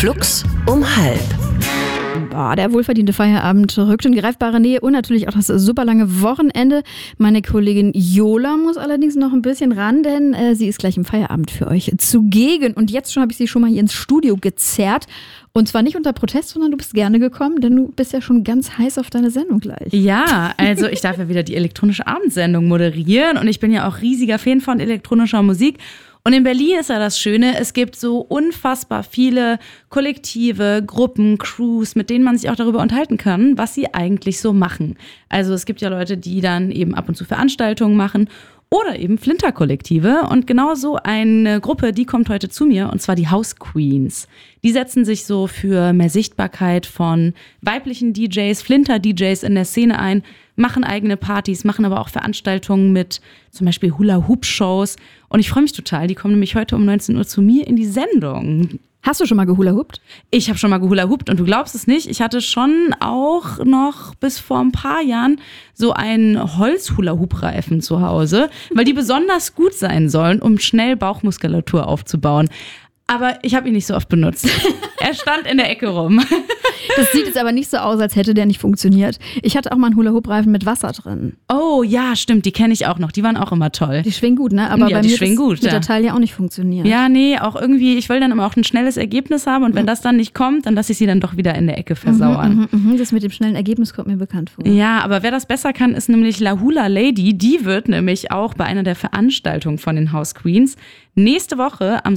Flux um 12:30. Boah, der wohlverdiente Feierabend rückt in greifbare Nähe und natürlich auch das super lange Wochenende. Meine Kollegin Jola muss allerdings noch ein bisschen ran, denn sie ist gleich im Feierabend für euch zugegen. Und jetzt habe ich sie schon mal hier ins Studio gezerrt. Und zwar nicht unter Protest, sondern du bist gerne gekommen, denn du bist ja schon ganz heiß auf deine Sendung gleich. Ja, also ich darf ja wieder die elektronische Abendsendung moderieren und ich bin ja auch riesiger Fan von elektronischer Musik. Und in Berlin ist ja das Schöne, es gibt so unfassbar viele Kollektive, Gruppen, Crews, mit denen man sich auch darüber unterhalten kann, was sie eigentlich so machen. Also es gibt ja Leute, die dann eben ab und zu Veranstaltungen machen oder eben Flinter-Kollektive. Und genau so eine Gruppe, die kommt heute zu mir, und zwar die House Queens. Die setzen sich so für mehr Sichtbarkeit von weiblichen DJs, Flinter-DJs in der Szene ein, machen eigene Partys, machen aber auch Veranstaltungen mit zum Beispiel Hula-Hoop-Shows. Und ich freue mich total, die kommen nämlich heute um 19 Uhr zu mir in die Sendung. Hast du schon mal gehula-hoopt? Ich habe schon mal gehula-hoopt und du glaubst es nicht, ich hatte schon auch noch bis vor ein paar Jahren so einen Holz-Hula-Hoop-Reifen zu Hause, weil die besonders gut sein sollen, um schnell Bauchmuskulatur aufzubauen. Aber ich habe ihn nicht so oft benutzt. Er stand in der Ecke rum. Das sieht jetzt aber nicht so aus, als hätte der nicht funktioniert. Ich hatte auch mal einen Hula-Hoop-Reifen mit Wasser drin. Oh ja, stimmt, die kenne ich auch noch. Die waren auch immer toll. Die schwingen gut, ne? Aber ja, bei mir wird der Teil ja auch nicht funktionieren. Ja, nee, auch irgendwie, ich will dann immer auch ein schnelles Ergebnis haben und wenn das dann nicht kommt, dann lasse ich sie dann doch wieder in der Ecke versauern. Das mit dem schnellen Ergebnis kommt mir bekannt vor. Ja, aber wer das besser kann, ist nämlich La Hula Lady. Die wird nämlich auch bei einer der Veranstaltungen von den House Queens nächste Woche am